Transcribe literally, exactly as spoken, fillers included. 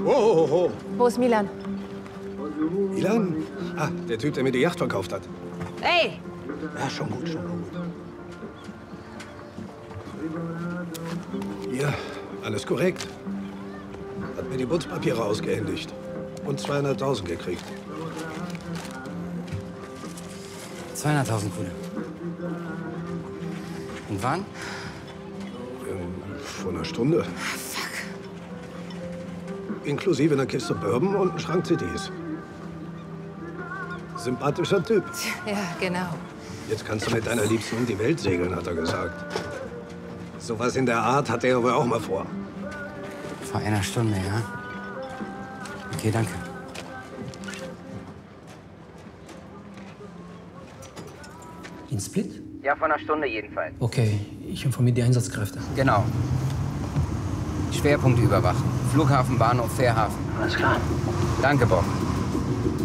Oh, oh, oh. Wo ist Milan? Milan? Ah, der Typ, der mir die Yacht verkauft hat. Ey! Ja, schon gut, schon gut. Ja, alles korrekt. Hat mir die Bootspapiere ausgehändigt. Und zweihunderttausend gekriegt. zweihunderttausend Kune. Und wann? Ähm, vor einer Stunde. Fuck. Inklusive einer Kiste Bourbon und einem Schrank C Ds. Sympathischer Typ. Ja, genau. Jetzt kannst du mit deiner Liebsten um die Welt segeln, hat er gesagt. Sowas in der Art hat er ja wohl auch mal vor. Vor einer Stunde, ja? Okay, danke. In Split? Ja, vor einer Stunde jedenfalls. Okay, ich informiere die Einsatzkräfte. Genau. Schwerpunkte überwachen. Flughafen, Bahnhof, Fährhafen. Alles klar. Danke, Bob.